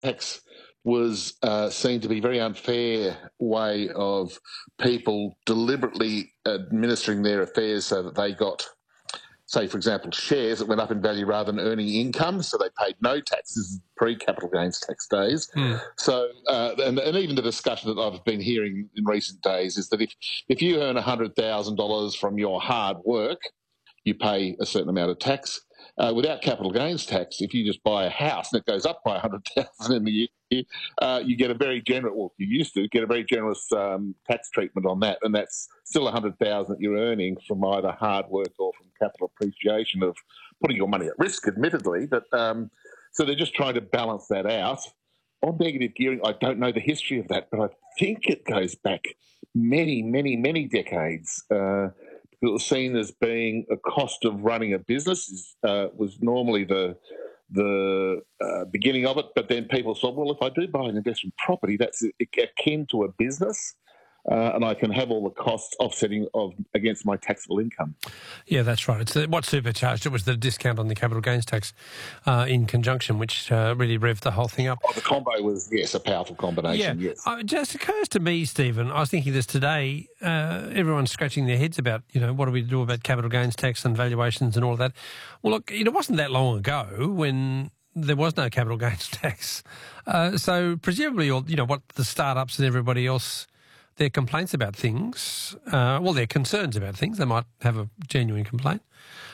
tax was seen to be a very unfair way of people deliberately administering their affairs so that they got, say, for example, shares that went up in value rather than earning income, so they paid no taxes pre-capital gains tax days. So, and even the discussion that I've been hearing in recent days is that if you earn $100,000 from your hard work, you pay a certain amount of tax. Without capital gains tax, if you just buy a house and it goes up by 100,000 in the year, you get a very generous, well, you used to get a very generous tax treatment on that, and that's still 100,000 that you're earning from either hard work or from capital appreciation of putting your money at risk, admittedly. But so they're just trying to balance that out. On negative gearing, I don't know the history of that, but I think it goes back many, many, many decades. It was seen as being a cost of running a business was normally the beginning of it, but then people thought, well, if I do buy an investment property, that's akin to a business, and I can have all the costs offsetting against my taxable income. Yeah, that's right. It's what supercharged it was the discount on the capital gains tax in conjunction, which really revved the whole thing up. Oh, the combo was, yes, a powerful combination, yes. It just occurs to me, Stephen, I was thinking this today, everyone's scratching their heads about, what do we do about capital gains tax and valuations and all of that. Well, look, it wasn't that long ago when there was no capital gains tax. So presumably, what the startups and everybody else, their complaints about things, their concerns about things, they might have a genuine complaint.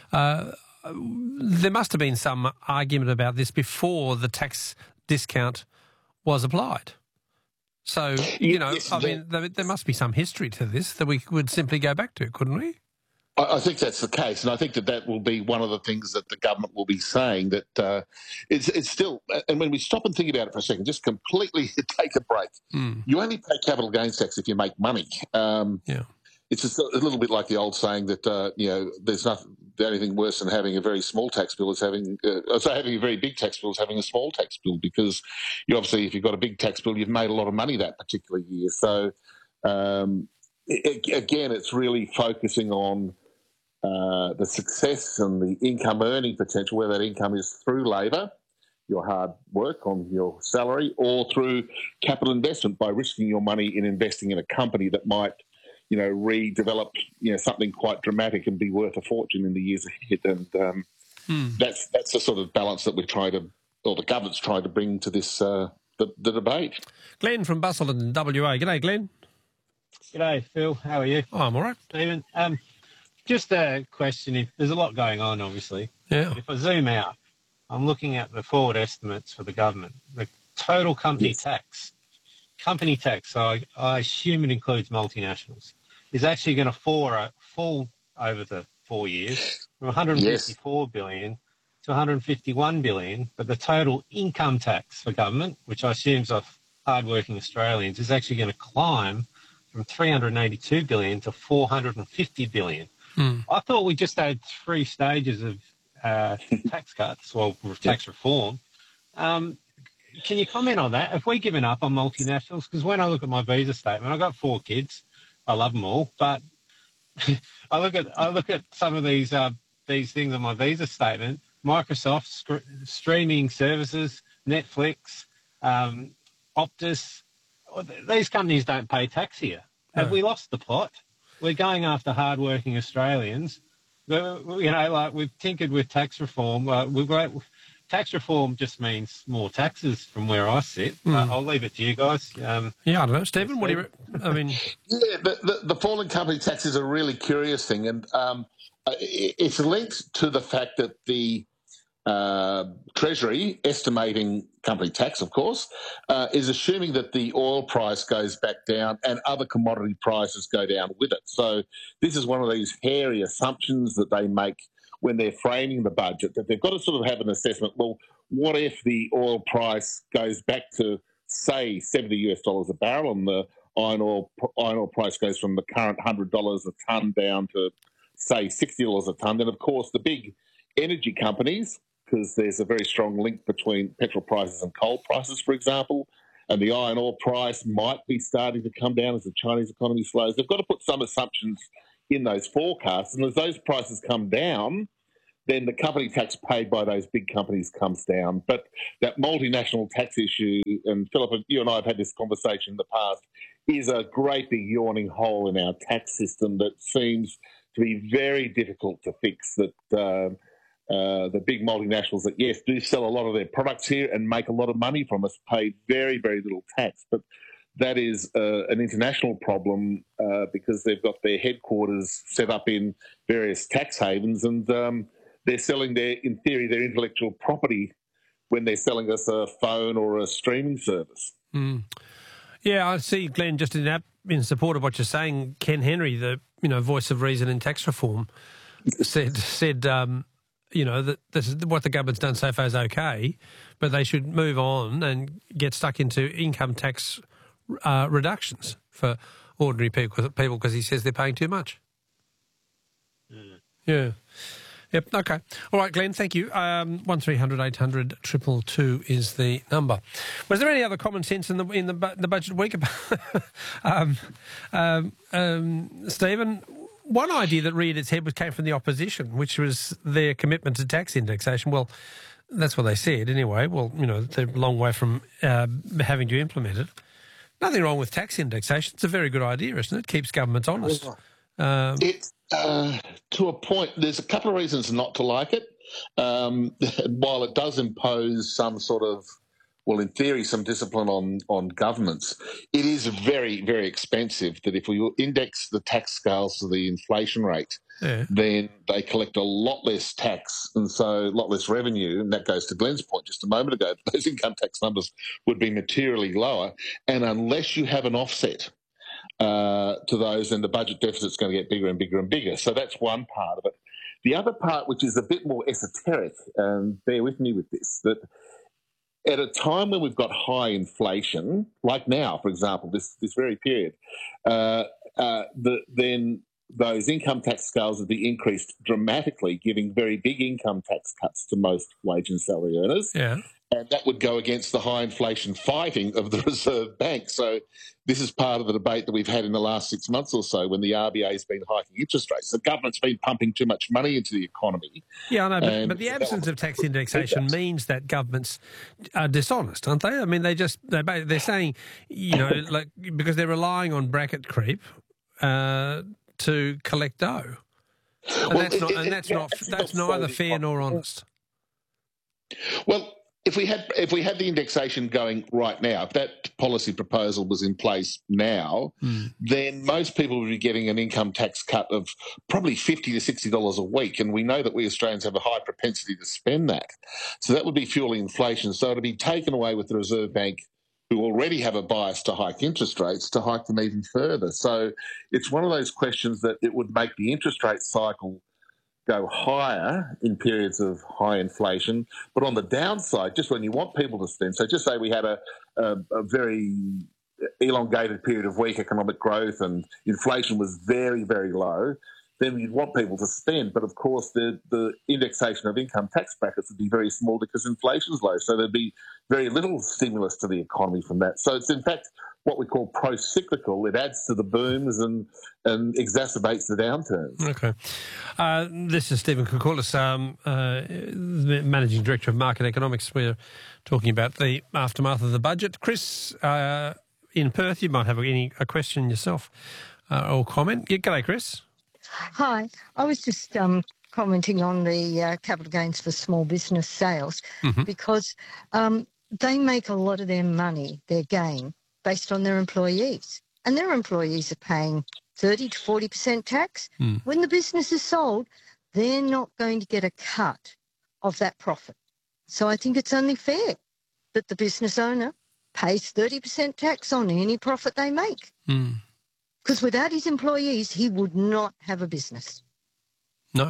There must have been some argument about this before the tax discount was applied. So, there must be some history to this that we would simply go back to, couldn't we? I think that's the case, and I think that will be one of the things that the government will be saying, that it's still, and when we stop and think about it for a second, just completely take a break. You only pay capital gains tax if you make money. It's just a little bit like the old saying that, there's nothing, the only thing worse than having a very small tax bill is having a very big tax bill is having a small tax bill, because you obviously, if you've got a big tax bill, you've made a lot of money that particular year. So, again, it's really focusing on the success and the income earning potential, where that income is through labour, your hard work on your salary, or through capital investment by risking your money in investing in a company that might, redevelop, something quite dramatic and be worth a fortune in the years ahead. And that's the sort of balance that the government's trying to bring to this the debate. Glenn from Busselton, WA. G'day, Glenn. G'day, Phil. How are you? Oh, I'm all right. Stephen, just a question. There's a lot going on, obviously. Yeah. If I zoom out, I'm looking at the forward estimates for the government. The total company tax, so I assume it includes multinationals, is actually going to fall over the 4 years from 154 billion to 151 billion, but the total income tax for government, which I assume is of hard-working Australians, is actually going to climb from 382 billion to 450 billion. I thought we just had 3 stages of tax cuts, tax reform. Can you comment on that? Have we given up on multinationals? Because when I look at my visa statement, I've got 4 kids. I love them all, but I look at some of these things on my visa statement. Microsoft, streaming services, Netflix, Optus. These companies don't pay tax here. Have we lost the plot? We're going after hard-working Australians. We've tinkered with tax reform. Tax reform just means more taxes from where I sit. I'll leave it to you guys. I don't know. Stephen, what do you... Yeah, the falling company tax is a really curious thing, and it's linked to the fact that the Treasury, estimating company tax, of course, is assuming that the oil price goes back down and other commodity prices go down with it. So this is one of these hairy assumptions that they make when they're framing the budget, that they've got to sort of have an assessment, well, what if the oil price goes back to, say, $70 a barrel, and the iron oil price goes from the current $100 a tonne down to, say, $60 a tonne? Then, of course, the big energy companies, because there's a very strong link between petrol prices and coal prices, for example, and the iron ore price might be starting to come down as the Chinese economy slows. They've got to put some assumptions in those forecasts, and as those prices come down, then the company tax paid by those big companies comes down. But that multinational tax issue, and Philip, you and I have had this conversation in the past, is a great big yawning hole in our tax system that seems to be very difficult to fix. That the big multinationals that, yes, do sell a lot of their products here and make a lot of money from us pay very, very little tax. But that is an international problem because they've got their headquarters set up in various tax havens, and they're selling in theory, their intellectual property when they're selling us a phone or a streaming service. Mm. Yeah, I see, Glenn, just in support of what you're saying, Ken Henry, the voice of reason in tax reform, said that this is what the government's done so far is okay, but they should move on and get stuck into income tax reductions for ordinary people because he says they're paying too much. Yeah. Yep. Okay. All right, Glenn. Thank you. 1300 800 222 is the number. Was there any other common sense in the budget week? Stephen, one idea that reared its head came from the opposition, which was their commitment to tax indexation. Well, that's what they said anyway. Well, they're a long way from having to implement it. Nothing wrong with tax indexation. It's a very good idea, isn't it? Keeps governments honest. To a point, there's a couple of reasons not to like it. While it does impose some sort of, well, in theory, some discipline on governments, it is very, very expensive that if we index the tax scales to the inflation rate, then they collect a lot less tax and so a lot less revenue. And that goes to Glenn's point just a moment ago. Those income tax numbers would be materially lower. And unless you have an offset to those, and the budget deficit's going to get bigger and bigger and bigger. So that's one part of it. The other part, which is a bit more esoteric, and bear with me with this, that at a time when we've got high inflation, like now, for example, this very period, then those income tax scales would be increased dramatically, giving very big income tax cuts to most wage and salary earners. Yeah. And that would go against the high inflation fighting of the Reserve Bank. So this is part of the debate that we've had in the last 6 months or so when the RBA has been hiking interest rates. The government's been pumping too much money into the economy. Yeah, I know, but the absence of tax indexation means that governments are dishonest, aren't they? I mean, they're saying, because they're relying on bracket creep to collect dough. And that's neither fair nor honest. Well, if we had the indexation going right now, if that policy proposal was in place now, then most people would be getting an income tax cut of probably $50 to $60 a week, and we know that we Australians have a high propensity to spend that. So that would be fueling inflation. So it would be taken away with the Reserve Bank, who already have a bias to hike interest rates, to hike them even further. So it's one of those questions that it would make the interest rate cycle go higher in periods of high inflation, but on the downside, just when you want people to spend, so just say we had a very elongated period of weak economic growth and inflation was very, very low, then you'd want people to spend. But of course, the indexation of income tax brackets would be very small because inflation's low. So there'd be very little stimulus to the economy from that. So it's in fact what we call pro-cyclical. It adds to the booms and exacerbates the downturns. Okay. This is Stephen Koukoulas, Managing Director of Market Economics. We're talking about the aftermath of the budget. Chris, in Perth, you might have a question yourself or comment. Yeah, g'day, Chris. Hi. I was just commenting on the capital gains for small business sales because they make a lot of their money, their gain, based on their employees. And their employees are paying 30 to 40% tax. When the business is sold, they're not going to get a cut of that profit. So I think it's only fair that the business owner pays 30% tax on any profit they make. Because without his employees, he would not have a business. No.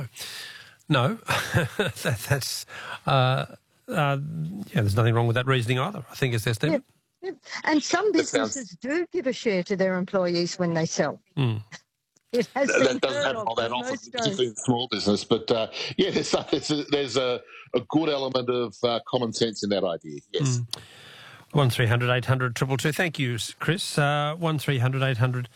That's there's nothing wrong with that reasoning either, I think, is there, Stephen? Yeah. And some businesses do give a share to their employees when they sell. It has that doesn't happen all that often, particularly in small business. But there's a good element of common sense in that idea. Yes. 1300 800 222. Thank you, Chris. 1300 800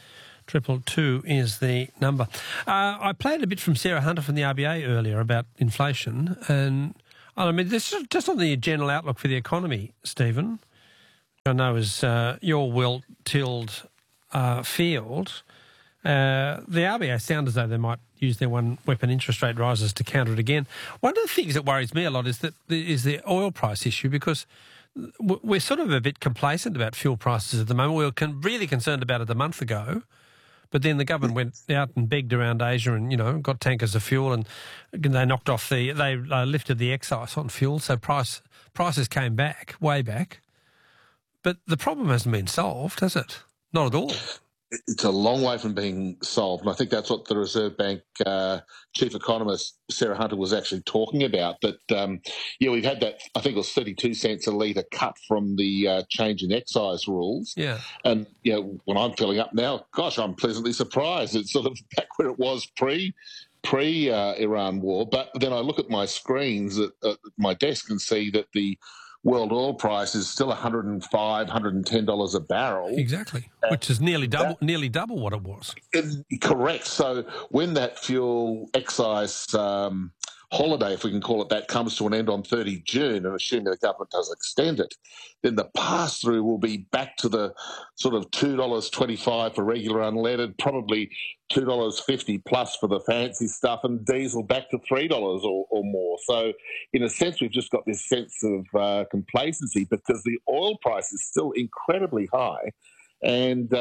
222 is the number. I played a bit from Sarah Hunter from the RBA earlier about inflation, and I mean, this is just on the general outlook for the economy, Stephen, which I know is your well-tilled field. The RBA sound as though they might use their one-weapon interest rate rises to counter it again. One of the things that worries me a lot is the oil price issue, because we're sort of a bit complacent about fuel prices at the moment. We were really concerned about it a month ago, but then the government went out and begged around Asia and, got tankers of fuel, and they knocked off they lifted the excise on fuel, so prices came back, way back. But the problem hasn't been solved, has it? Not at all. It's a long way from being solved, and I think that's what the Reserve Bank chief economist Sarah Hunter was actually talking about. That we've had that, I think it was 32 cents a litre cut from the change in excise rules. Yeah, and when I'm filling up now, gosh, I'm pleasantly surprised. It's sort of back where it was pre Iran war. But then I look at my screens at my desk and see that the world oil price is still $105, $110 a barrel. Exactly, which is nearly double what it was. Correct. So when that fuel excise holiday, if we can call it that, comes to an end on 30 June, and assuming the government does extend it, then the pass-through will be back to the sort of $2.25 for regular unleaded, probably $2.50 plus for the fancy stuff, and diesel back to $3 or more. So in a sense, we've just got this sense of complacency because the oil price is still incredibly high, and